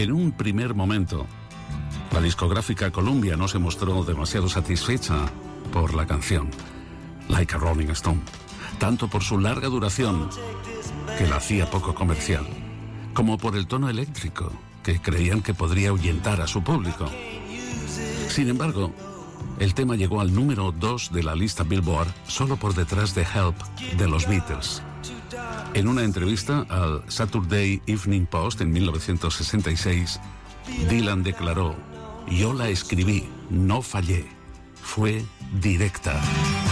En un primer momento, la discográfica Columbia no se mostró demasiado satisfecha por la canción Like a Rolling Stone, tanto por su larga duración, que la hacía poco comercial, como por el tono eléctrico, que creían que podría ahuyentar a su público. Sin embargo, el tema llegó al número 2 de la lista Billboard, solo por detrás de Help de los Beatles. En una entrevista al Saturday Evening Post en 1966, Dylan declaró: "Yo la escribí, no fallé, fue directa".